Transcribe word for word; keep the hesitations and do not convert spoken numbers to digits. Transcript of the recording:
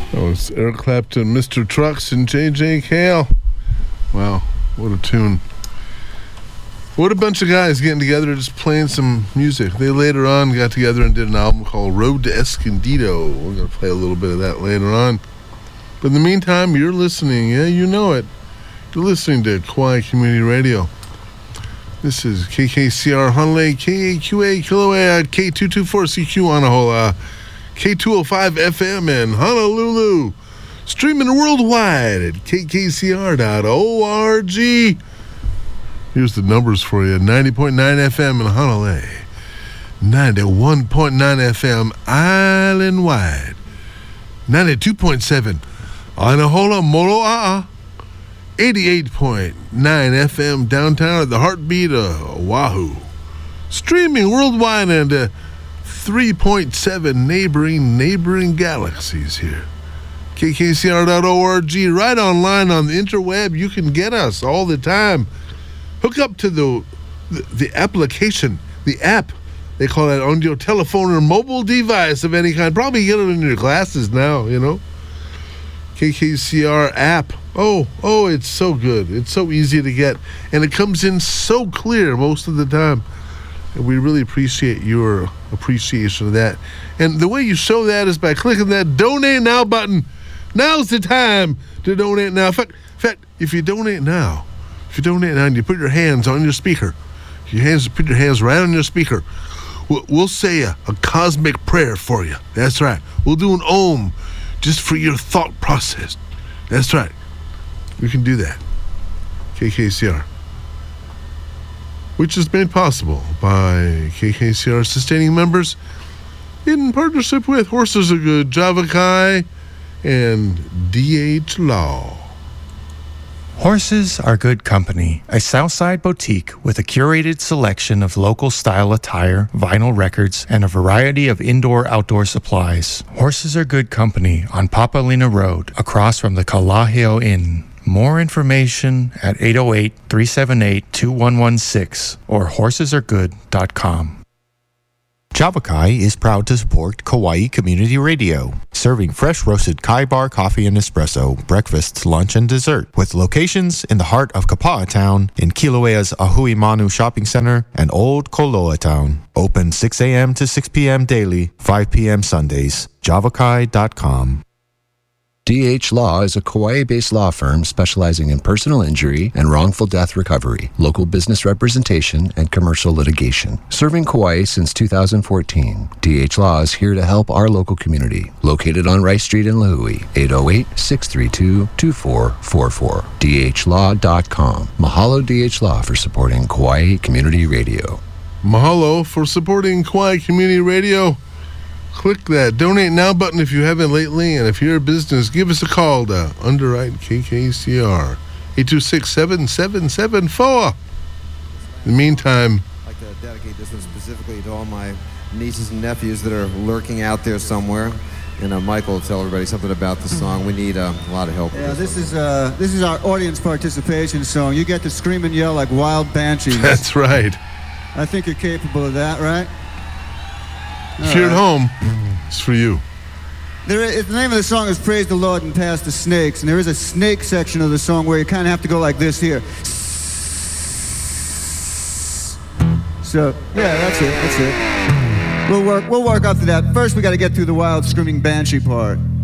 Oh, it's Eric Clapton, Mister Trucks, and J J Cale. Wow, what a tune. What a bunch of guys getting together just playing some music. They later on got together and did an album called Road to Escondido. We're going to play a little bit of that later on. But in the meantime, you're listening. Yeah, you know it. You're listening to Kauai Community Radio. This is K K C R Honolulu, K A Q A Kilauea, K two twenty-four C Q Anahola, K two oh five F M in Honolulu. Streaming worldwide at K K C R dot org. Here's the numbers for you. ninety point nine F M in Honolulu. ninety-one point nine F M island-wide. ninety-two point seven Anahola, Moloa'a. eighty-eight point nine F M downtown at the heartbeat of Oahu. Streaming worldwide and uh, three point seven neighboring, neighboring galaxies here. K K C R dot org, right online on the interweb. You can get us all the time. Hook up to the, the the application, the app. They call it on your telephone or mobile device of any kind. Probably get it in your glasses now, you know. K K C R app. Oh, oh, it's so good. It's so easy to get. And it comes in so clear most of the time. And we really appreciate your appreciation of that. And the way you show that is by clicking that Donate Now button. Now's the time to donate now. In fact, in fact, if you donate now, if you donate now and you put your hands on your speaker, your hands, put your hands right on your speaker, we'll, we'll say a, a cosmic prayer for you. That's right. We'll do an Om just for your thought process. That's right. We can do that. K K C R. Which is made possible by K K C R sustaining members in partnership with Horses Are Good, Java Kai, and D H Law. Horses Are Good Company, a Southside boutique with a curated selection of local style attire, vinyl records, and a variety of indoor-outdoor supplies. Horses Are Good Company on Papalina Road, across from the Kalaheo Inn. More information at eight oh eight, three seven eight, two one one six or horses are good dot com. Java Kai is proud to support Kauai Community Radio, serving fresh roasted Kai bar coffee and espresso, breakfast, lunch, and dessert, with locations in the heart of Kapa'a Town, in Kilauea's Ahui Manu Shopping Center, and Old Koloa Town. Open six a.m. to six p.m. daily, five p.m. Sundays. java kai dot com. D H Law is a Kauai-based law firm specializing in personal injury and wrongful death recovery, local business representation, and commercial litigation. Serving Kauai since two thousand fourteen, D H Law is here to help our local community. Located on Rice Street in Lahui, eight oh eight, six three two, two four four four. D H law dot com. Mahalo D H Law for supporting Kauai Community Radio. Mahalo for supporting Kauai Community Radio. Click that Donate Now button if you haven't lately, and if you're a business, give us a call to underwrite K K C R, eight two six, seven seven seven four. In the meantime, I'd like to dedicate this one specifically to all my nieces and nephews that are lurking out there somewhere. And uh, Michael will tell everybody something about the song. We need uh, a lot of help. Yeah, this, this is uh, this is our audience participation song. You get to scream and yell like wild banshees. That's right. I think you're capable of that, right? If you're at home, it's for you. There is, the name of the song is Praise the Lord and Pass the Snakes, and there is a snake section of the song where you kind of have to go like this here. So, yeah, that's it, that's it. We'll work, we'll work up to that. First, we got to get through the wild screaming banshee part.